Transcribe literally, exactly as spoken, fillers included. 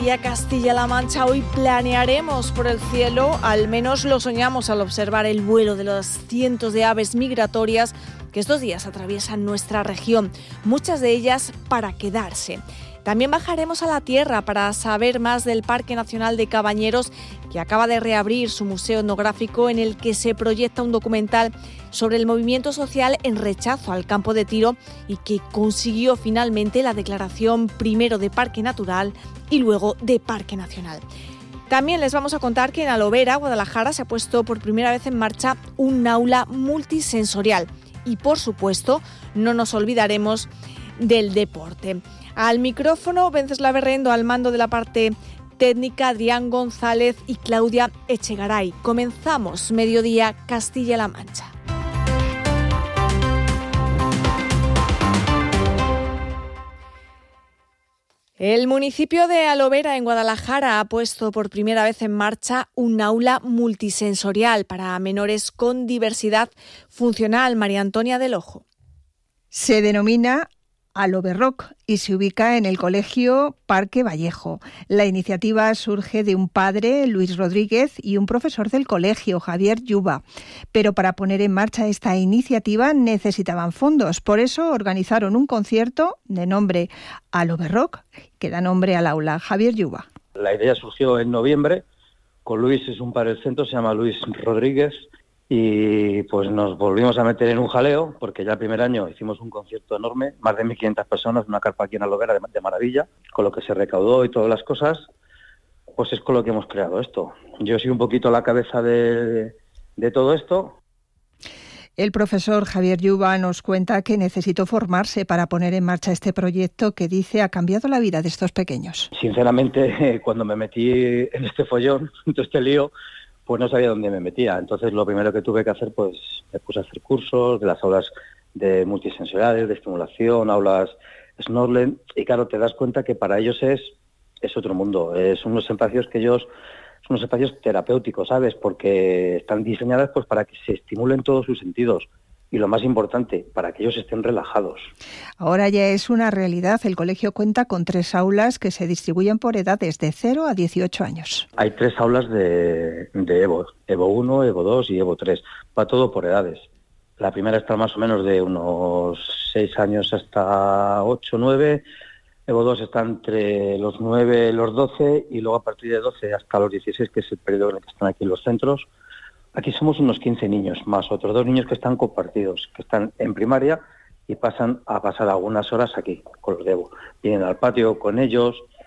Y a Castilla-La Mancha hoy planearemos por el cielo, al menos lo soñamos al observar el vuelo de los cientos de aves migratorias que estos días atraviesan nuestra región, muchas de ellas para quedarse. También bajaremos a la tierra para saber más del Parque Nacional de Cabañeros, que acaba de reabrir su museo etnográfico en el que se proyecta un documental sobre el movimiento social en rechazo al campo de tiro y que consiguió finalmente la declaración primero de Parque Natural y luego de Parque Nacional. También les vamos a contar que en Alovera, Guadalajara, se ha puesto por primera vez en marcha un aula multisensorial. Y, por supuesto, no nos olvidaremos del deporte. Al micrófono, Venceslao Berrendo, al mando de la parte técnica, Adrián González y Claudia Echegaray. Comenzamos Mediodía Castilla-La Mancha. El municipio de Alovera, en Guadalajara, ha puesto por primera vez en marcha un aula multisensorial para menores con diversidad funcional. María Antonia del Ojo. Se denomina Aloverrock y se ubica en el Colegio Parque Vallejo. La iniciativa surge de un padre, Luis Rodríguez, y un profesor del colegio, Javier Yuba. Pero para poner en marcha esta iniciativa necesitaban fondos. Por eso organizaron un concierto de nombre Aloverrock, que da nombre al aula. Javier Yuba. La idea surgió en noviembre. Con Luis, es un padre del centro, se llama Luis Rodríguez. Y pues nos volvimos a meter en un jaleo, porque ya el primer año hicimos un concierto enorme, más de mil quinientas personas, una carpa aquí en Alovera de, de maravilla, con lo que se recaudó y todas las cosas, pues es con lo que hemos creado esto. Yo soy un poquito la cabeza de, de todo esto. El profesor Javier Yuba nos cuenta que necesitó formarse para poner en marcha este proyecto que dice ha cambiado la vida de estos pequeños. Sinceramente, cuando me metí en este follón, en todo este lío, pues no sabía dónde me metía. Entonces lo primero que tuve que hacer, pues me puse a hacer cursos de las aulas de multisensoriales, de estimulación, aulas snorkeling, y claro, te das cuenta que para ellos es, es otro mundo. Es unos espacios que ellos, son unos espacios terapéuticos, ¿sabes? Porque están diseñadas pues para que se estimulen todos sus sentidos. Y lo más importante, para que ellos estén relajados. Ahora ya es una realidad. El colegio cuenta con tres aulas que se distribuyen por edades de cero a dieciocho años. Hay tres aulas de, de Evo, Evo uno, Evo dos y Evo tres. Va todo por edades. La primera está más o menos de unos seis años hasta ocho, nueve. Evo dos está entre los nueve y los doce, y luego a partir de doce hasta los dieciséis, que es el periodo en el que están aquí los centros. Aquí somos unos quince niños, más otros dos niños que están compartidos, que están en primaria y pasan a pasar algunas horas aquí con los de Evo. Vienen al patio con ellos,